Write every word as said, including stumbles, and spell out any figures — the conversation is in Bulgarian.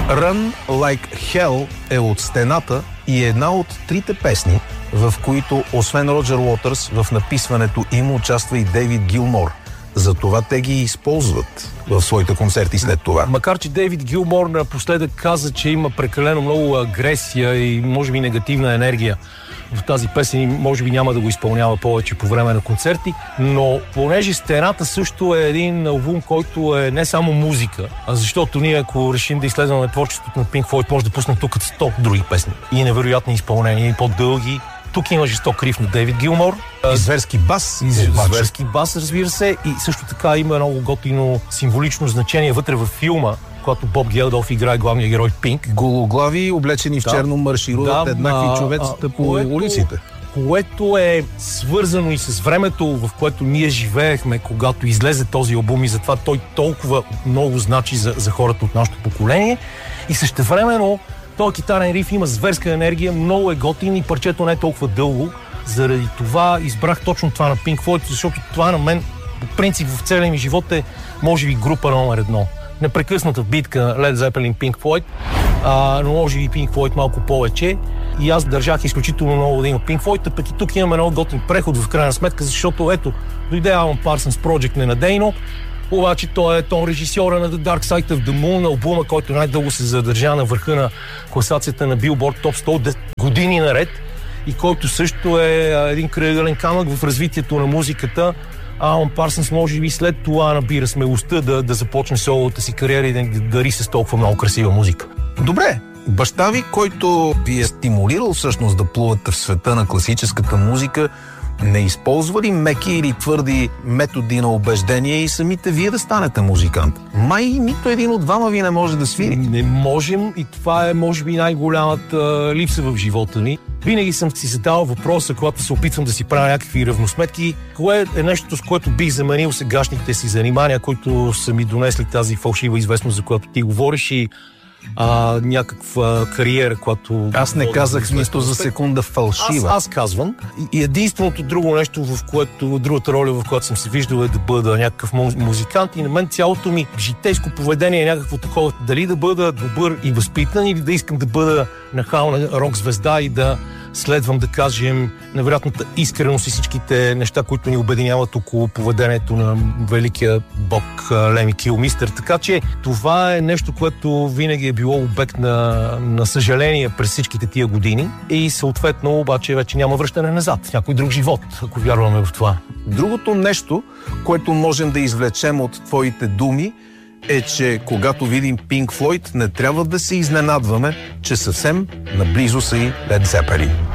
Run Like Hell е от Стената и е една от трите песни, в които освен Роджер Уотърс, в написването им участва и Дейвид Гилмор. Затова те ги използват в своите концерти след това. Макар че Дейвид Гилмор напоследък каза, че има прекалено много агресия и може би негативна енергия в тази песен и може би няма да го изпълнява повече по време на концерти, но понеже Стената също е един албум, който е не само музика, а защото ние, ако решим да изследваме творчеството на Pink Floyd, може да пуснем тук сто други песни и невероятни изпълнения, и по-дълги. Тук има жесток риф на Дейвид Гилмор. И зверски бас. И зверски бас, разбира се. И също така има много готино символично значение вътре във филма, когато Боб Гелдолф играе главния герой Пинк. Гологлави, облечени в да, черно, маршируват да, еднакви човецата по което, улиците. Което е свързано и с времето, в което ние живеехме, когато излезе този албум, и затова той толкова много значи за, за хората от нашето поколение. И същевременно този китарен риф има зверска енергия, много е готин и парчето не е толкова дълго. Заради това избрах точно това на Pink Floyd, защото това на мен, по принцип, в целия ми живот е, може би, група номер едно. Непрекъсната битка на Led Zeppelin, Pink Floyd, а, но може би Pink Floyd малко повече. И аз държах изключително много да има Pink Floyd, а пък и тук имаме много готин преход в крайна сметка, защото ето, дойде Alan Parsons Project ненадейно, обаче той е тон режисьора на The Dark Side of the Moon, албума, който най-дълго се задържа на върха на класацията на Billboard Top сто години наред и който също е един крайъгълен камък в развитието на музиката. Алан Парсънс може би след това набира смелостта да, да започне соловата си кариера и да дари с толкова много красива музика. Добре, баща ви, който ви е стимулирал всъщност да плувате в света на класическата музика, не използва ли меки или твърди методи на убеждение и самите вие да станете музикант? Май нито един от двама ви не може да свири. Не можем и това е може би най-голямата липса в живота ми. Винаги съм си задавал въпроса, когато се опитвам да си правя някакви равносметки, кое е нещо, с което бих заменил сегашните си занимания, които са ми донесли тази фалшива известност, за която ти говориш, и а, някаква кариера, която... Аз не казах нищо за секунда фалшива. Аз, аз казвам. И единственото друго нещо, в което, другата роля, в която съм се виждал, е да бъда някакъв музикант, и на мен цялото ми житейско поведение е някакво такова, дали да бъда добър и възпитан, или да искам да бъда нахална рок-звезда и да следвам, да кажем, невероятната искреност и всичките неща, които ни обединяват около поведението на великия бог Леми Килмистър. Така че това е нещо, което винаги е било обект на, на съжаление през всичките тия години и съответно обаче вече няма връщане назад в някой друг живот, ако вярваме в това. Другото нещо, което можем да извлечем от твоите думи, е, че когато видим Pink Floyd, не трябва да се изненадваме, че съвсем наблизо са и Led Zeppelin.